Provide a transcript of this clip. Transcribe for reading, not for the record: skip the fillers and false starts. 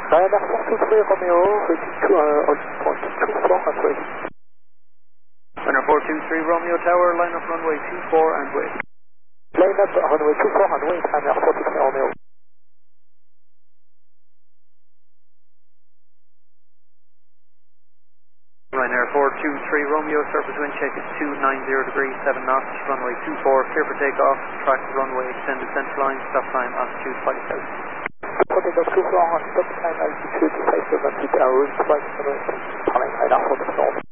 Ryanair 423 Romeo, ready to point 24 and wait. Ryanair 423 Romeo Tower, line up runway 24 and wait. Line up runway 24 and wait, Ryanair 423 Romeo. Ryanair 423 Romeo, surface wind check is 290 degrees, 7 knots, runway 24, clear for takeoff, track runway, extended central line, stop time, altitude 5,000. Takeoff 24 on stop time, altitude 5,000 feet, route 5 Ryanair 423.